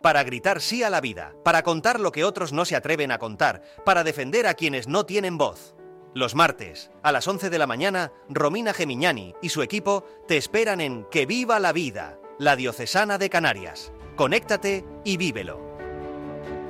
para gritar sí a la vida, para contar lo que otros no se atreven a contar, para defender a quienes no tienen voz. Los martes, a las 11 de la mañana, Romina Gemignani y su equipo te esperan en Que Viva la Vida, la Diocesana de Canarias. Conéctate y vívelo.